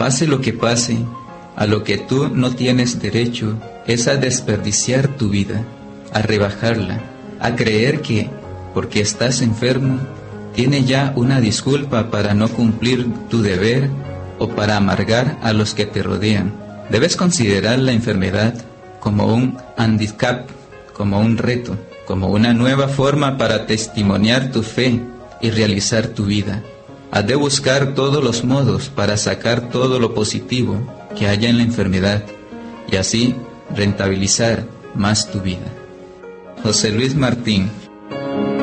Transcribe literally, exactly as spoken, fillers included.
Pase lo que pase, a lo que tú no tienes derecho es a desperdiciar tu vida, a rebajarla, a creer que, porque estás enfermo, tiene ya una disculpa para no cumplir tu deber o para amargar a los que te rodean. Debes considerar la enfermedad como un handicap, como un reto, como una nueva forma para testimoniar tu fe y realizar tu vida. Has de buscar todos los modos para sacar todo lo positivo que haya en la enfermedad y así rentabilizar más tu vida. José Luis Martín.